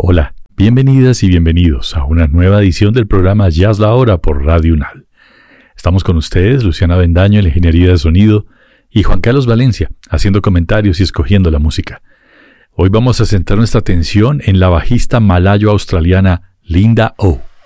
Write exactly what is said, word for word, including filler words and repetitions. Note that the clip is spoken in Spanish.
Hola, bienvenidas y bienvenidos a una nueva edición del programa Jazz La Hora por Radio Unal. Estamos con ustedes, Luciana Bendaño en la ingeniería de sonido y Juan Carlos Valencia haciendo comentarios y escogiendo la música. Hoy vamos a centrar nuestra atención en la bajista malayo-australiana Linda Oh.